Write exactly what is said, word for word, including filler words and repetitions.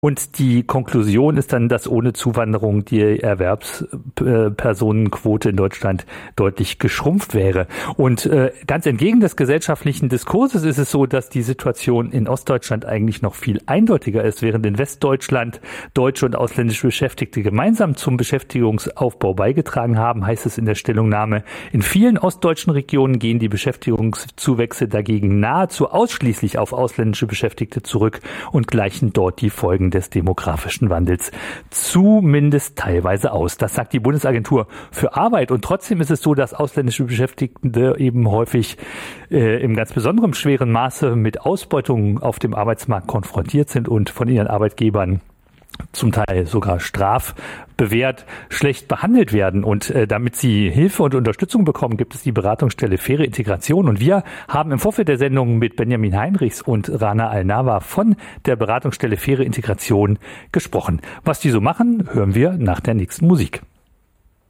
Und die Konklusion ist dann, dass ohne Zuwanderung die Erwerbspersonenquote in Deutschland deutlich geschrumpft wäre. Und äh, ganz entgegen des gesellschaftlichen Diskurses ist es so, dass die Situation in Ostdeutschland eigentlich noch viel eindeutiger ist. Während in Westdeutschland deutsche und ausländische Beschäftigte gemeinsam zum Beschäftigungsaufbau beigetragen haben, heißt es in der Stellungnahme, in vielen ostdeutschen Regionen gehen die Beschäftigungszuwächse dagegen nahezu ausschließlich auf ausländische Beschäftigte zurück und gleichen dort die Folgen des demografischen Wandels zumindest teilweise aus. Das sagt die Bundesagentur für Arbeit. Und trotzdem ist es so, dass ausländische Beschäftigte eben häufig äh, im ganz besonderen schweren Maße mit Ausbeutung auf dem Arbeitsmarkt konfrontiert sind und von ihren Arbeitgebern zum Teil sogar strafbewehrt schlecht behandelt werden. Und äh, damit sie Hilfe und Unterstützung bekommen, gibt es die Beratungsstelle Faire Integration. Und wir haben im Vorfeld der Sendung mit Benjamin Heinrichs und Rana Al-Nawa von der Beratungsstelle Faire Integration gesprochen. Was die so machen, hören wir nach der nächsten Musik.